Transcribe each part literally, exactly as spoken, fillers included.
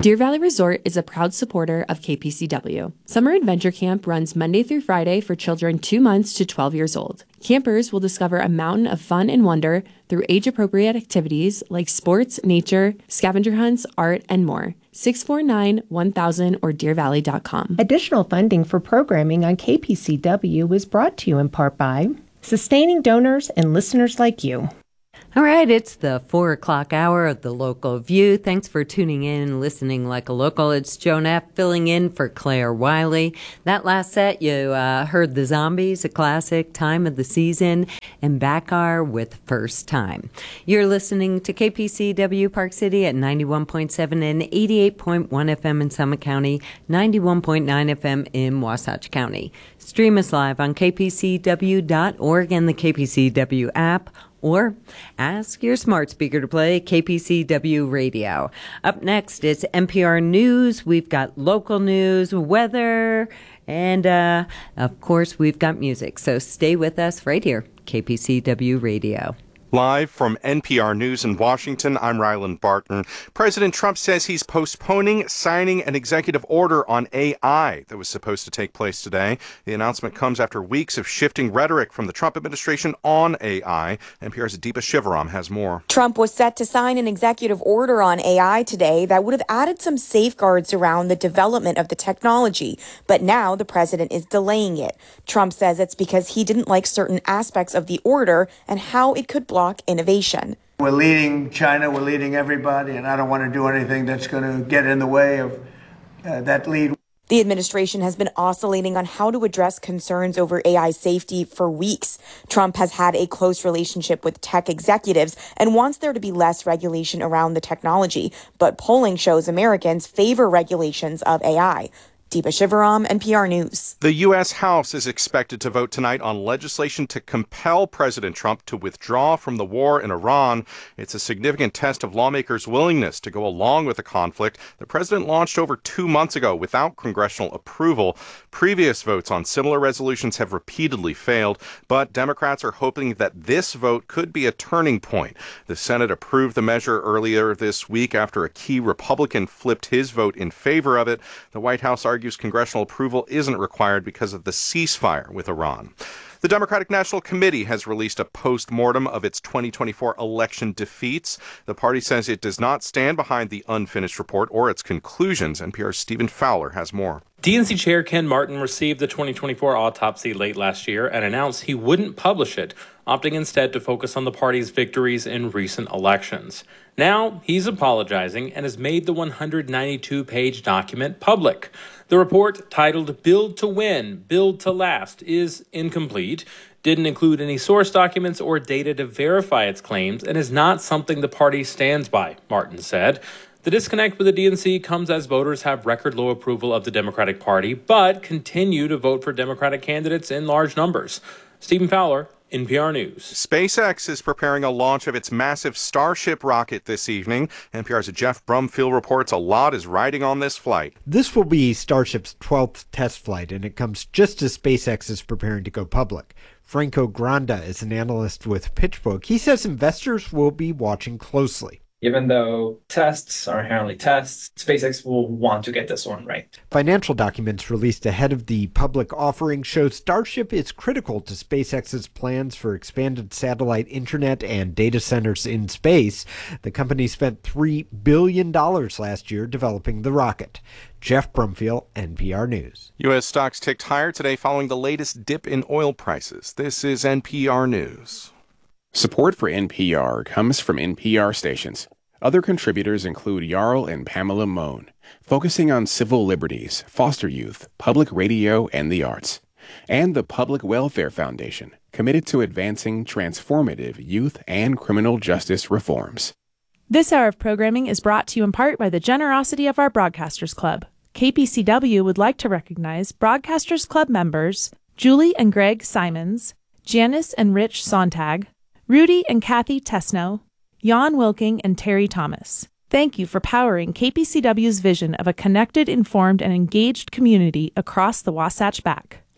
Deer Valley Resort is a proud supporter of K P C W. Summer Adventure Camp runs Monday through Friday for children two months to twelve years old. Campers will discover a mountain of fun and wonder through age-appropriate activities like sports, nature, scavenger hunts, art, and more. six four nine, one thousand or deer valley dot com. Additional funding for programming on K P C W is brought to you in part by sustaining donors and listeners like you. All right, it's the four o'clock hour of the Local View. Thanks for tuning in and listening like a local. It's Joan F. filling in for Claire Wiley. That last set, you uh, heard The Zombies, a classic, Time of the Season, and Bakar with First Time. You're listening to K P C W Park City at ninety-one point seven and eighty-eight point one F M in Summit County, ninety-one point nine F M in Wasatch County. Stream us live on K P C W dot org and the K P C W app, or ask your smart speaker to play K P C W Radio. Up next, it's N P R News. We've got local news, weather, and, uh, of course, we've got music. So stay with us right here, K P C W Radio. Live from N P R News in Washington, I'm Ryland Barton. President Trump says he's postponing signing an executive order on A I that was supposed to take place today. The announcement comes after weeks of shifting rhetoric from the Trump administration on A I. N P R's Deepa Shivaram has more. Trump was set to sign an executive order on A I today that would have added some safeguards around the development of the technology. But now the president is delaying it. Trump says it's because he didn't like certain aspects of the order and how it could block innovation. We're leading China, we're leading everybody, and I don't want to do anything that's going to get in the way of uh, that lead. The administration has been oscillating on how to address concerns over A I safety for weeks. Trump has had a close relationship with tech executives and wants there to be less regulation around the technology. But polling shows Americans favor regulations of A I. Deepa Shivaram, N P R News. The U S House is expected to vote tonight on legislation to compel President Trump to withdraw from the war in Iran. It's a significant test of lawmakers' willingness to go along with the conflict the president launched over two months ago without congressional approval. Previous votes on similar resolutions have repeatedly failed, but Democrats are hoping that this vote could be a turning point. The Senate approved the measure earlier this week after a key Republican flipped his vote in favor of it. The White House argues congressional approval isn't required because of the ceasefire with Iran. The Democratic National Committee has released a post-mortem of its twenty twenty-four election defeats. The party says it does not stand behind the unfinished report or its conclusions. N P R's Stephen Fowler has more. D N C Chair Ken Martin received the twenty twenty-four autopsy late last year and announced he wouldn't publish it, opting instead to focus on the party's victories in recent elections. Now, he's apologizing and has made the one hundred ninety-two page document public. The report, titled Build to Win, Build to Last, is incomplete, didn't include any source documents or data to verify its claims, and is not something the party stands by, Martin said. The disconnect with the D N C comes as voters have record low approval of the Democratic Party, but continue to vote for Democratic candidates in large numbers. Stephen Fowler, N P R News. SpaceX is preparing a launch of its massive Starship rocket this evening. N P R's Jeff Brumfield reports a lot is riding on this flight. This will be Starship's twelfth test flight, and it comes just as SpaceX is preparing to go public. Franco Granda is an analyst with PitchBook. He says investors will be watching closely. Even though tests are inherently tests, SpaceX will want to get this one right. Financial documents released ahead of the public offering show Starship is critical to SpaceX's plans for expanded satellite internet and data centers in space. The company spent three billion dollars last year developing the rocket. Jeff Brumfield, N P R News. U S stocks ticked higher today following the latest dip in oil prices. This is N P R News. Support for N P R comes from N P R stations. Other contributors include Jarl and Pamela Mohn, focusing on civil liberties, foster youth, public radio, and the arts. And the Public Welfare Foundation, committed to advancing transformative youth and criminal justice reforms. This hour of programming is brought to you in part by the generosity of our Broadcasters Club. K P C W would like to recognize Broadcasters Club members Julie and Greg Simons, Janice and Rich Sontag, Rudy and Kathy Tesno, Jan Wilking and Terry Thomas. Thank you for powering K P C W's vision of a connected, informed, and engaged community across the Wasatch Back.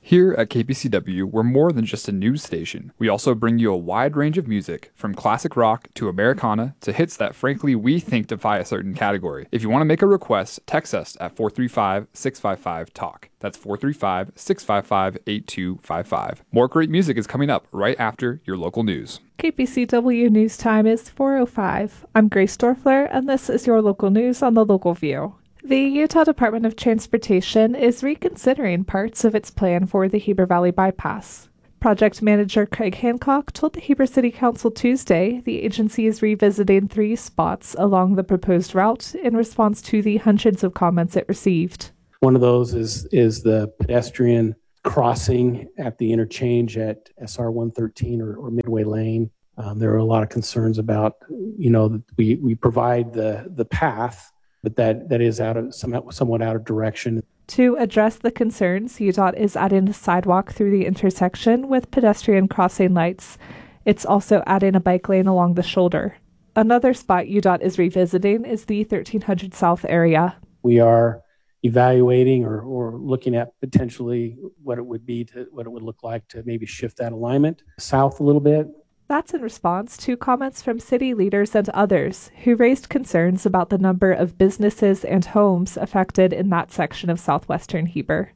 Here at K P C W, we're more than just a news station. We also bring you a wide range of music, from classic rock to Americana to hits that frankly we think defy a certain category. If you want to make a request, text us at four three five, six five five, talk. That's four three five, six five five, eight two five five. More great music is coming up right after your local news. K P C W News Time is four oh five. I'm Grace Dorfler, and this is your local news on the Local View. The Utah Department of Transportation is reconsidering parts of its plan for the Heber Valley Bypass. Project manager Craig Hancock told the Heber City Council Tuesday the agency is revisiting three spots along the proposed route in response to the hundreds of comments it received. One of those is, is the pedestrian crossing at the interchange at S R one thirteen or, or Midway Lane. Um, there are a lot of concerns about, you know, that we, we provide the, the path, but that, that is out of somewhat, somewhat out of direction. To address the concerns, U D O T is adding a sidewalk through the intersection with pedestrian crossing lights. It's also adding a bike lane along the shoulder. Another spot U D O T is revisiting is the thirteen hundred South area. We are evaluating or, or looking at potentially what it would be to what it would look like to maybe shift that alignment south a little bit. That's in response to comments from city leaders and others who raised concerns about the number of businesses and homes affected in that section of southwestern Heber.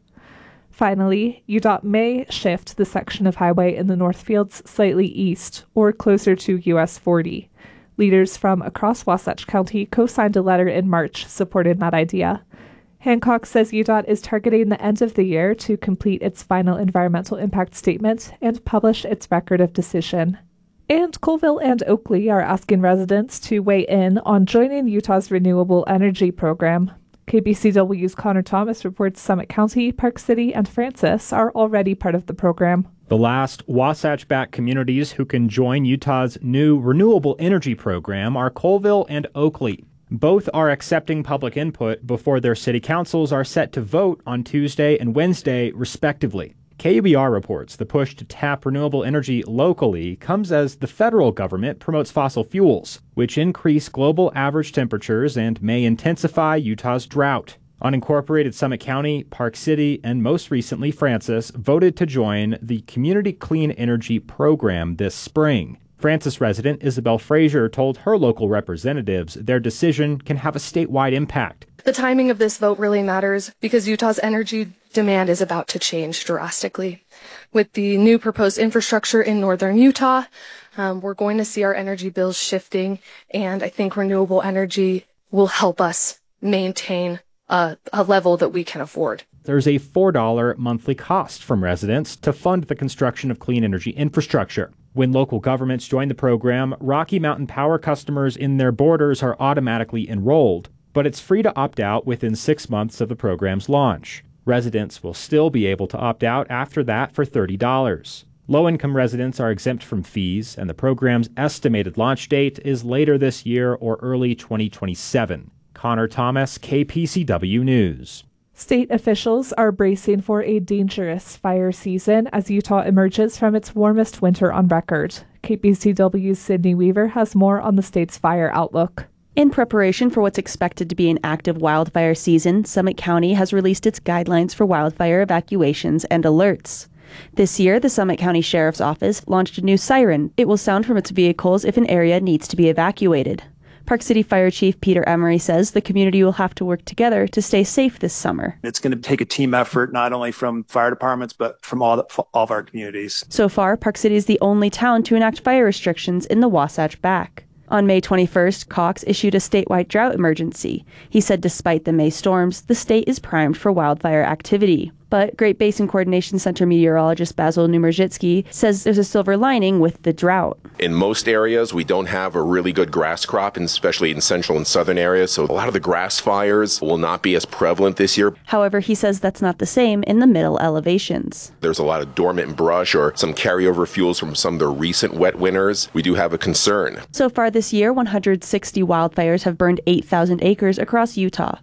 Finally, U D O T may shift the section of highway in the Northfields slightly east or closer to U S forty. Leaders from across Wasatch County co-signed a letter in March supporting that idea. Hancock says U D O T is targeting the end of the year to complete its final environmental impact statement and publish its record of decision. And Colville and Oakley are asking residents to weigh in on joining Utah's renewable energy program. K B C W's Connor Thomas reports Summit County, Park City, and Francis are already part of the program. The last Wasatch-backed communities who can join Utah's new renewable energy program are Colville and Oakley. Both are accepting public input before their city councils are set to vote on Tuesday and Wednesday, respectively. K U B R reports the push to tap renewable energy locally comes as the federal government promotes fossil fuels, which increase global average temperatures and may intensify Utah's drought. Unincorporated Summit County, Park City, and most recently Francis voted to join the Community Clean Energy Program this spring. Francis resident Isabel Frazier told her local representatives their decision can have a statewide impact. The timing of this vote really matters because Utah's energy demand is about to change drastically. With the new proposed infrastructure in northern Utah, um, we're going to see our energy bills shifting, and I think renewable energy will help us maintain a, a level that we can afford. There's a four dollars monthly cost from residents to fund the construction of clean energy infrastructure. When local governments join the program, Rocky Mountain Power customers in their borders are automatically enrolled, but it's free to opt out within six months of the program's launch. Residents will still be able to opt out after that for thirty dollars. Low-income residents are exempt from fees, and the program's estimated launch date is later this year or early twenty twenty-seven. Connor Thomas, K P C W News. State officials are bracing for a dangerous fire season as Utah emerges from its warmest winter on record. K P C W's Sydney Weaver has more on the state's fire outlook. In preparation for what's expected to be an active wildfire season, Summit County has released its guidelines for wildfire evacuations and alerts. This year, the Summit County Sheriff's Office launched a new siren. It will sound from its vehicles if an area needs to be evacuated. Park City Fire Chief Peter Emery says the community will have to work together to stay safe this summer. It's going to take a team effort, not only from fire departments, but from all, the, all of our communities. So far, Park City is the only town to enact fire restrictions in the Wasatch Back. On May twenty-first, Cox issued a statewide drought emergency. He said despite the May storms, the state is primed for wildfire activity. But Great Basin Coordination Center meteorologist Basil Numerzitsky says there's a silver lining with the drought. In most areas, we don't have a really good grass crop, and especially in central and southern areas, so a lot of the grass fires will not be as prevalent this year. However, he says that's not the same in the middle elevations. There's a lot of dormant brush or some carryover fuels from some of the recent wet winters. We do have a concern. So far this year, one hundred sixty wildfires have burned eight thousand acres across Utah.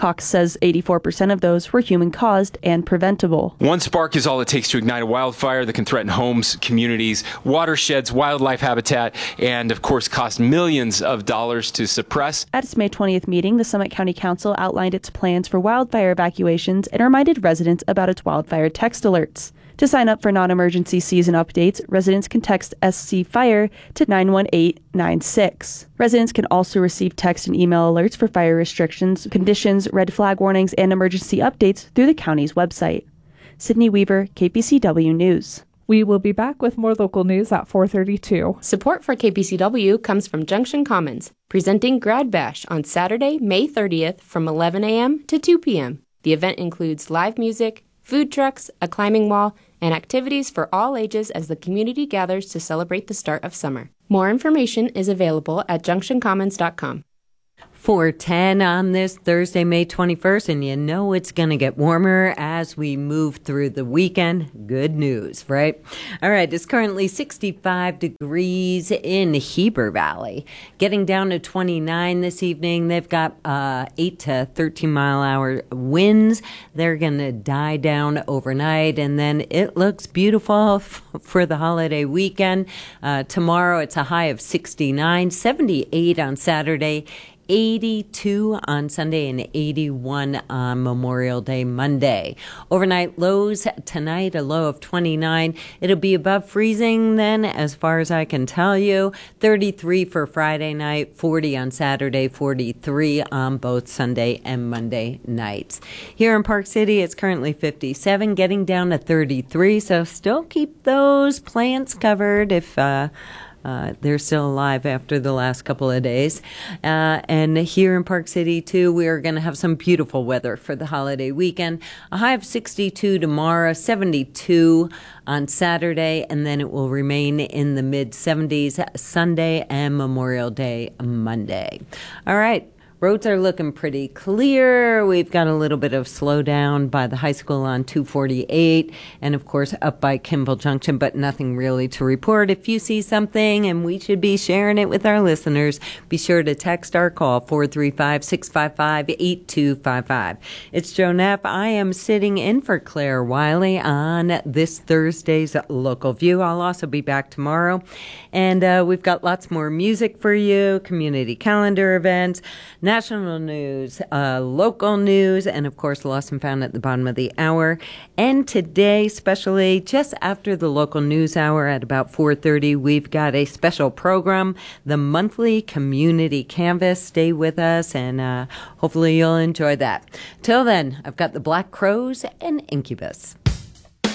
Cox says eighty-four percent of those were human-caused and preventable. One spark is all it takes to ignite a wildfire that can threaten homes, communities, watersheds, wildlife habitat, and of course cost millions of dollars to suppress. At its May twentieth meeting, the Summit County Council outlined its plans for wildfire evacuations and reminded residents about its wildfire text alerts. To sign up for non-emergency season updates, residents can text S C Fire to nine one eight nine six. Residents can also receive text and email alerts for fire restrictions, conditions, red flag warnings, and emergency updates through the county's website. Sydney Weaver, K P C W News. We will be back with more local news at four thirty-two. Support for K P C W comes from Junction Commons, presenting Grad Bash on Saturday, May thirtieth from eleven a.m. to two p.m. The event includes live music, food trucks, a climbing wall, and activities for all ages as the community gathers to celebrate the start of summer. More information is available at junction commons dot com. four ten on this Thursday, May twenty-first, and you know it's going to get warmer as we move through the weekend. Good news, right? All right, it's currently sixty-five degrees in Heber Valley, getting down to twenty-nine this evening. They've got uh, eight to thirteen mile hour winds. They're going to die down overnight, and then it looks beautiful f- for the holiday weekend. Uh, tomorrow, it's a high of sixty-nine, seventy-eight on Saturday, eighty-two on Sunday, and eighty-one on Memorial Day Monday. Overnight lows tonight, a low of twenty-nine. It'll be above freezing then, as far as I can tell you. thirty-three for Friday night, forty on Saturday, forty-three on both Sunday and Monday nights. Here in Park City, it's currently fifty-seven, getting down to thirty-three, so still keep those plants covered if uh Uh, they're still alive after the last couple of days. Uh, and here in Park City, too, we are going to have some beautiful weather for the holiday weekend. A high of sixty-two tomorrow, seventy-two on Saturday, and then it will remain in the mid-seventies Sunday and Memorial Day Monday. All right. Roads are looking pretty clear. We've got a little bit of slowdown by the high school on two forty-eight and, of course, up by Kimball Junction, but nothing really to report. If you see something and we should be sharing it with our listeners, be sure to text or call four three five, six five five, eight two five five. It's Joan F. I am sitting in for Claire Wiley on this Thursday's Local View. I'll also be back tomorrow. And uh, we've got lots more music for you, community calendar events, national news, uh, local news, and of course, Lost and Found at the bottom of the hour. And today, especially just after the local news hour at about four thirty, we've got a special program, the monthly community canvas. Stay with us, and uh, hopefully you'll enjoy that. Till then, I've got the Black Crowes and Incubus.